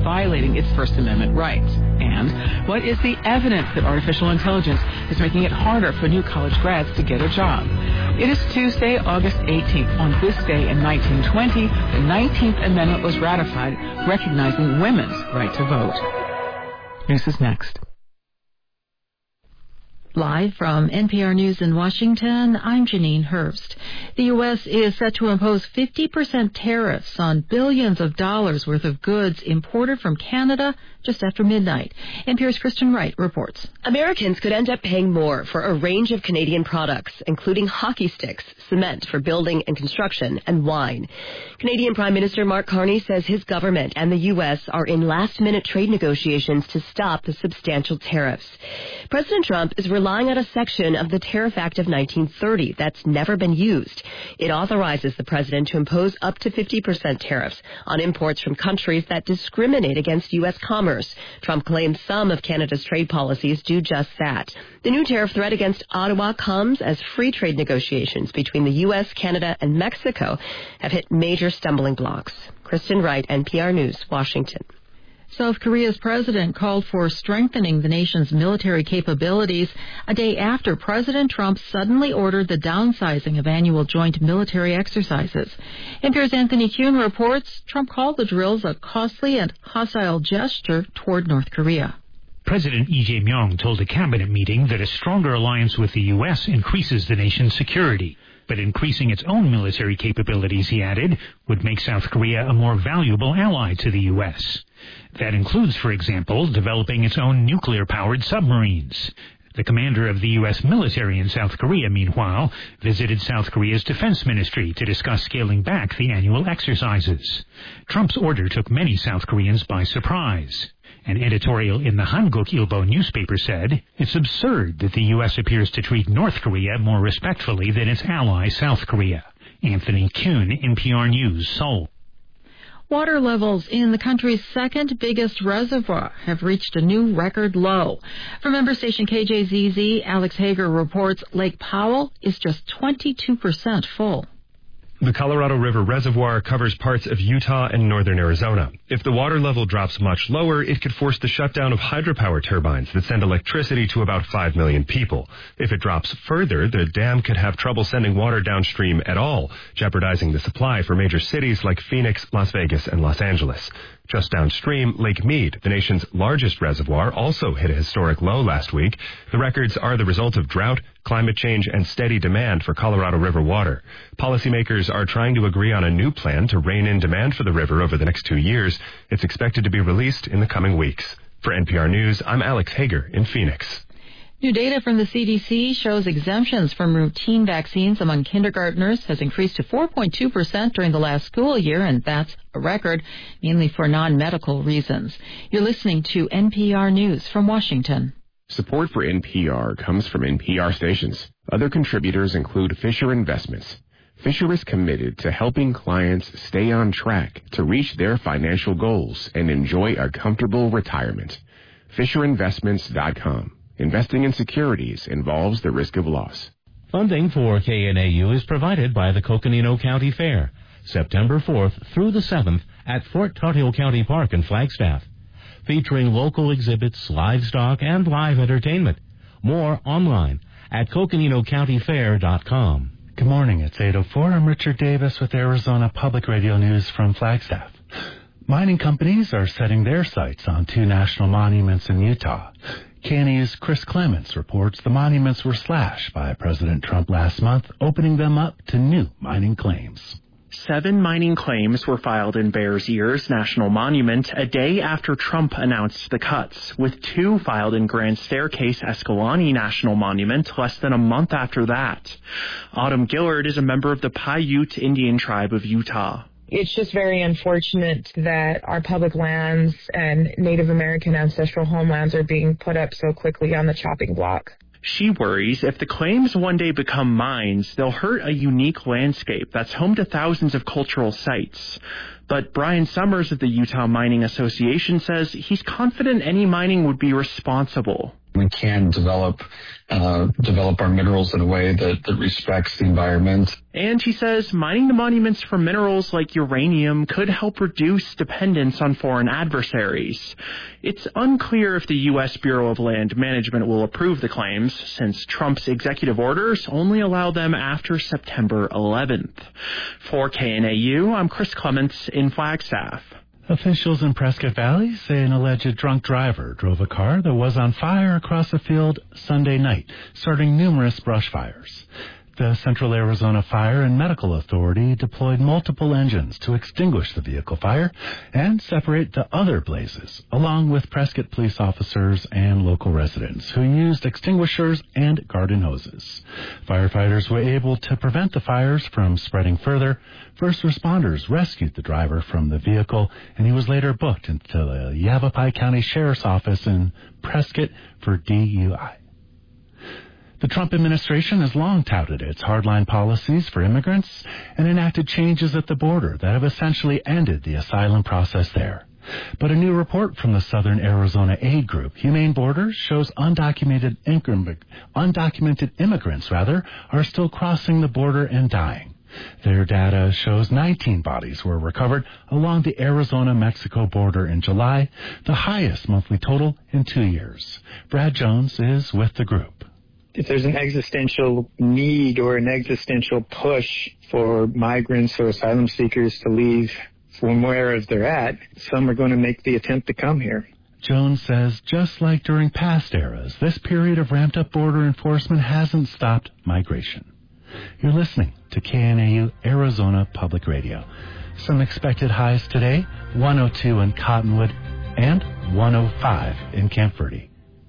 violating its First Amendment rights? And what is the evidence that artificial intelligence is making it harder for new college grads to get a job? It is Tuesday, August 18th. On this day in 1920, the 19th Amendment was ratified, recognizing women's right to vote. News is next. Live from NPR News in Washington, I'm Janine Herbst. The U.S. is set to impose 50% tariffs on billions of dollars worth of goods imported from Canada just after midnight. NPR's Kristen Wright reports. Americans could end up paying more for a range of Canadian products, including hockey sticks, cement for building and construction, and wine. Canadian Prime Minister Mark Carney says his government and the U.S. are in last-minute trade negotiations to stop the substantial tariffs. President Trump is relying on a section of the Tariff Act of 1930 that's never been used. It authorizes the president to impose up to 50% tariffs on imports from countries that discriminate against U.S. commerce. Trump claims some of Canada's trade policies do just that. The new tariff threat against Ottawa comes as free trade negotiations between the U.S., Canada, and Mexico have hit major stumbling blocks. Kristen Wright, NPR News, Washington. South Korea's president called for strengthening the nation's military capabilities a day after President Trump suddenly ordered the downsizing of annual joint military exercises. NPR's Anthony Kuhn reports Trump called the drills a costly and hostile gesture toward North Korea. President Lee Jae-myung told a cabinet meeting that a stronger alliance with the U.S. increases the nation's security. But increasing its own military capabilities, he added, would make South Korea a more valuable ally to the U.S. That includes, for example, developing its own nuclear-powered submarines. The commander of the U.S. military in South Korea, meanwhile, visited South Korea's defense ministry to discuss scaling back the annual exercises. Trump's order took many South Koreans by surprise. An editorial in the Hanguk Ilbo newspaper said, it's absurd that the U.S. appears to treat North Korea more respectfully than its ally, South Korea. Anthony Kuhn, NPR News, Seoul. Water levels in the country's second biggest reservoir have reached a new record low. From member station KJZZ, Alex Hager reports Lake Powell is just 22% full. The Colorado River Reservoir covers parts of Utah and northern Arizona. If the water level drops much lower, it could force the shutdown of hydropower turbines that send electricity to about 5 million people. If it drops further, the dam could have trouble sending water downstream at all, jeopardizing the supply for major cities like Phoenix, Las Vegas, and Los Angeles. Just downstream, Lake Mead, the nation's largest reservoir, also hit a historic low last week. The records are the result of drought, climate change, and steady demand for Colorado River water. Policymakers are trying to agree on a new plan to rein in demand for the river over the next 2 years. It's expected to be released in the coming weeks. For NPR News, I'm Alex Hager in Phoenix. New data from the CDC shows exemptions from routine vaccines among kindergartners has increased to 4.2% during the last school year, and that's a record, mainly for non-medical reasons. You're listening to NPR News from Washington. Support for NPR comes from NPR stations. Other contributors include Fisher Investments. Fisher is committed to helping clients stay on track to reach their financial goals and enjoy a comfortable retirement. FisherInvestments.com. Investing in securities involves the risk of loss. Funding for KNAU is provided by the Coconino County Fair, September 4th through the 7th at Fort Cartier County Park in Flagstaff, featuring local exhibits, livestock, and live entertainment. More online at CoconinoCountyFair.com. Good morning, it's 8:04. I'm Richard Davis with Arizona Public Radio News from Flagstaff. Mining companies are setting their sights on 2 national monuments in Utah. KNAU's Chris Clements reports the monuments were slashed by President Trump last month, opening them up to new mining claims. 7 mining claims were filed in Bears Ears National Monument a day after Trump announced the cuts, with 2 filed in Grand Staircase Escalante National Monument less than a month after that. Autumn Gillard is a member of the Paiute Indian Tribe of Utah. It's just very unfortunate that our public lands and Native American ancestral homelands are being put up so quickly on the chopping block. She worries if the claims one day become mines, they'll hurt a unique landscape that's home to thousands of cultural sites. But Brian Summers of the Utah Mining Association says he's confident any mining would be responsible. We can develop our minerals in a way that respects the environment. And he says mining the monuments for minerals like uranium could help reduce dependence on foreign adversaries. It's unclear if the U.S. Bureau of Land Management will approve the claims, since Trump's executive orders only allow them after September 11th. For KNAU, I'm Chris Clements in Flagstaff. Officials in Prescott Valley say an alleged drunk driver drove a car that was on fire across a field Sunday night, starting numerous brush fires. The Central Arizona Fire and Medical Authority deployed multiple engines to extinguish the vehicle fire and separate the other blazes, along with Prescott police officers and local residents who used extinguishers and garden hoses. Firefighters were able to prevent the fires from spreading further. First responders rescued the driver from the vehicle, and he was later booked into the Yavapai County Sheriff's Office in Prescott for DUI. The Trump administration has long touted its hardline policies for immigrants and enacted changes at the border that have essentially ended the asylum process there. But a new report from the Southern Arizona aid group, Humane Borders, shows undocumented immigrants are still crossing the border and dying. Their data shows 19 bodies were recovered along the Arizona-Mexico border in July, the highest monthly total in 2 years. Brad Jones is with the group. If there's an existential need or an existential push for migrants or asylum seekers to leave from wherever they're at, some are going to make the attempt to come here. Jones says just like during past eras, this period of ramped-up border enforcement hasn't stopped migration. You're listening to KNAU Arizona Public Radio. Some expected highs today, 102 in Cottonwood and 105 in Camp Verde.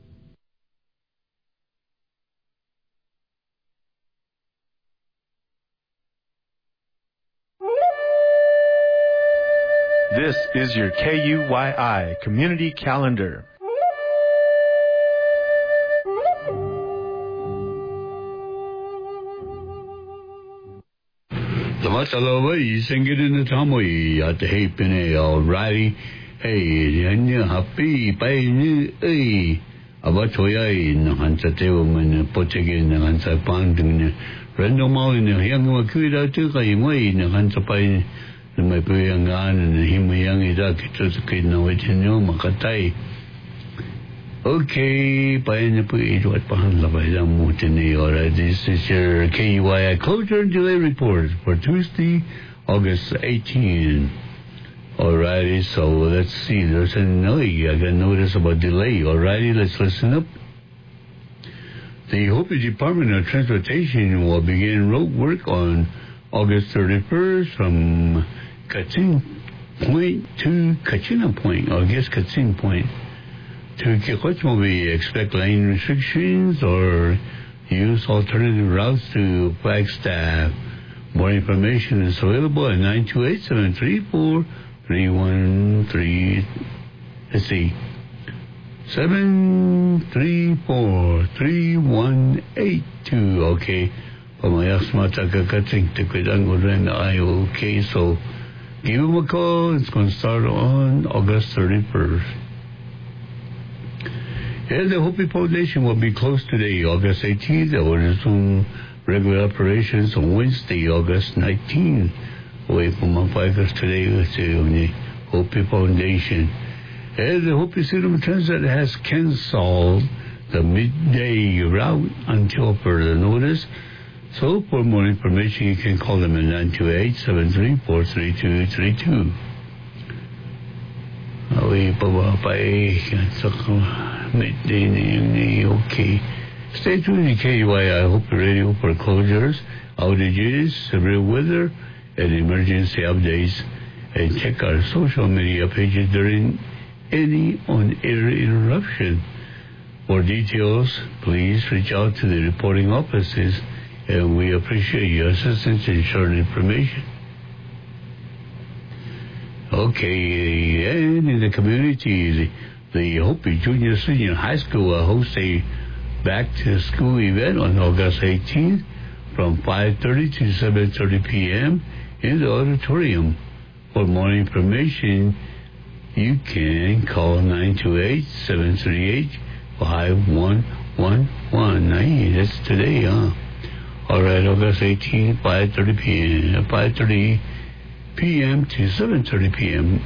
This is your KUYI Community Calendar. Tamatalaway, singing in the Tomoy at the Hapine, alrighty. Hey, and happy by me, Abatoya, Nahantatewman, Potigin, Nahansapandin, Randomo in the Yangakuda, Tukai, Nahansapai. May puyangan and himayang ida kitusukin na wajinyo makatay. Okay, payan na po ito at pahanlabay lang mo tinay. Alright, this is your KUYI Closure and Delay Report for Tuesday, August 18. Alrighty, so let's see. There's a noise. I got notice about delay. Alrighty, let's listen up. The Hopi Department of Transportation will begin road work on August 31st from Katsing Point to Kachina Point, or I guess Katsing Point. To Kikochmo, we expect lane restrictions or use alternative routes to Flagstaff. More information is available at 928-734-313. Let's see. 734-3182. Okay. Okay, so give them a call. It's going to start on August 31st. And the Hopi Foundation will be closed today, August 18th. They will resume regular operations on Wednesday, August 19th. Away from my fighters today with the Hopi Foundation. And the Hopi City Transit has canceled the midday route until further notice. So for more information, you can call them at 928-734-3232. Okay. Stay tuned to KUYI Hopi Radio for closures, outages, severe weather, and emergency updates. And check our social media pages during any on-air interruption. For details, please reach out to the reporting offices, and we appreciate your assistance in sharing information. Okay, and in the community, the Hopi Junior Senior High School will host a back-to-school event on August 18th from 5:30 to 7:30 p.m. in the auditorium. For more information, you can call 928-738-2333 5111. Hey, that's today, huh? All right, August 18th, 5:30 p.m. to 7:30 p.m.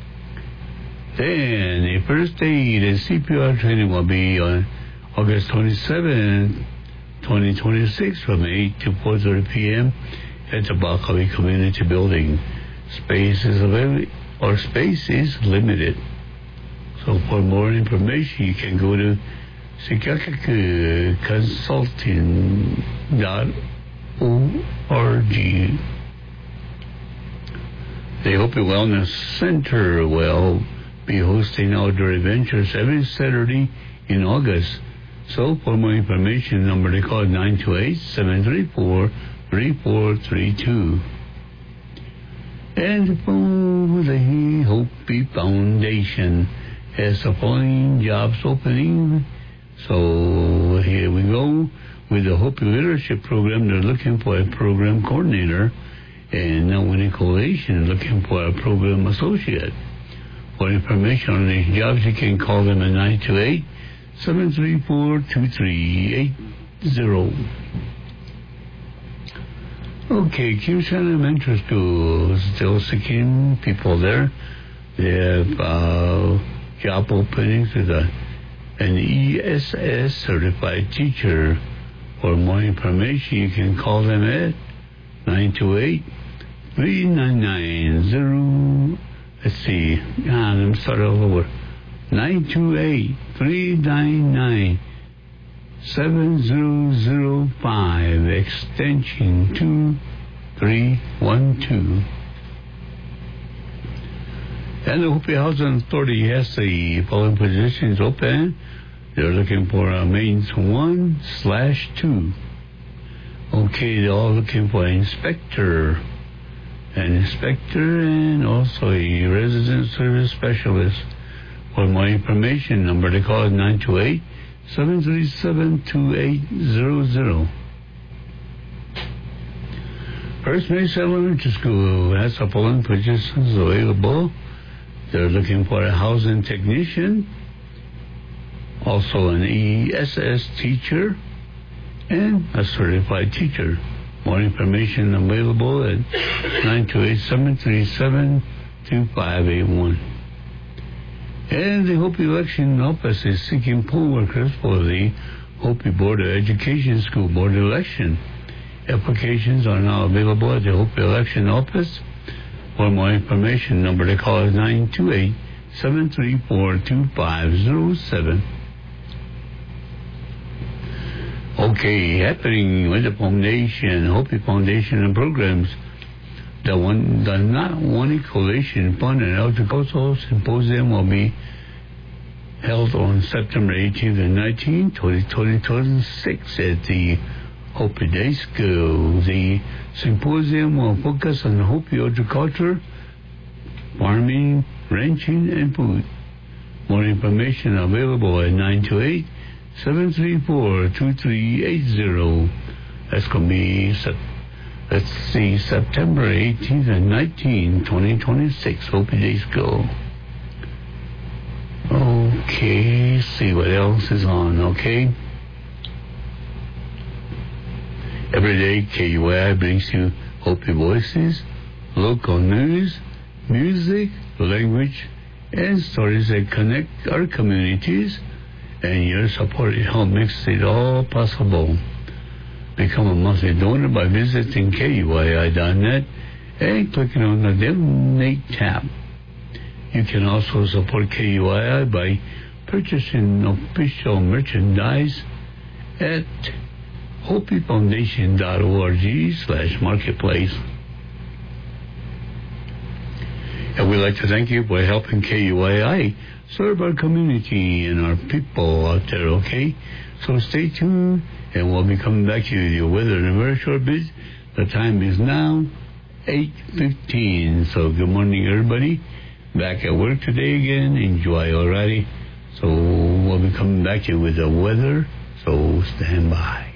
Then the first day the CPR training will be on August 27th, 2026 from 8 to 4:30 p.m. at the Bakawi Community Building. Space is limited. So for more information, you can go to sikakaconsulting.org. The Hopi Wellness Center will be hosting outdoor adventures every Saturday in August. So for more information, number to call 928-734-3432. And the Hopi Foundation has the following jobs opening. So here we go with the Hopi Leadership Program. They're looking for a program coordinator, and now Winnie Coalition looking for a program associate. For information on these jobs, you can call them at 928-734-2380. Okay, Kim Elementary School still seeking people there. They have job openings with an ESS certified teacher. For more information, you can call them at 928-399-0. Let's see. Let me start all over. 928-399-7005, extension 2312. And the Hopi Housing Authority has the following positions open. They're looking for a maintenance 1/2. Okay, they're all looking for an inspector and also a resident service specialist. For more information, number to call is 928-737-2800. First Mesa Elementary School has the following positions available. They're looking for a housing technician, also an ESS teacher, and a certified teacher. More information available at 928-737-2581. And the Hopi Election Office is seeking poll workers for the Hopi Board of Education School Board election. Applications are now available at the Hopi Election Office. For more information, number to call is 928-734-2507. Okay, happening with the Foundation, Hopi Foundation and programs. The Not One Coalition Fund and Agricultural Symposium will be held on September 18th and 19th, 2026 at the Hopi Day School. The symposium will focus on Hopi agriculture, farming, ranching, and food. More information available at 928-734-2380. That's going to be, let's see, September 18th and 19th, 2026, Hopi Day School. Okay, see what else is on, okay? Every day, KUAI brings you Hopi voices, local news, music, language, and stories that connect our communities, and your support helps makes it all possible. Become a monthly donor by visiting KUII.net and clicking on the Donate tab. You can also support KUII by purchasing official merchandise at HopiFoundation.org/marketplace. And we'd like to thank you for helping KUII serve our community and our people out there, okay? So stay tuned, and we'll be coming back to you with your weather in a very short bit. The time is now 8:15. So good morning, everybody. Back at work today again. Enjoy, alrighty? So we'll be coming back to you with the weather, so stand by.